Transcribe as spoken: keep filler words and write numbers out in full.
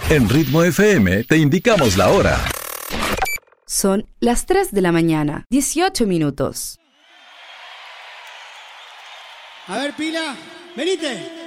En Ritmo F M te indicamos la hora. Son las tres de la mañana, dieciocho minutos. A ver, Pila, venite.